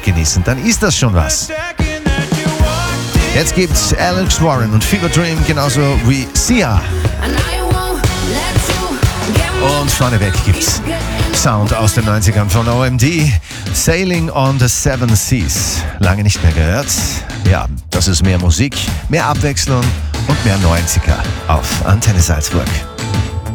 genießen, dann ist das schon was. Jetzt gibt's Alex Warren und Fever Dream, genauso wie Sia. Und vorneweg gibt's Sound aus den 90ern von OMD. Sailing on the Seven Seas. Lange nicht mehr gehört. Ja, das ist mehr Musik, mehr Abwechslung und mehr 90er auf Antenne Salzburg.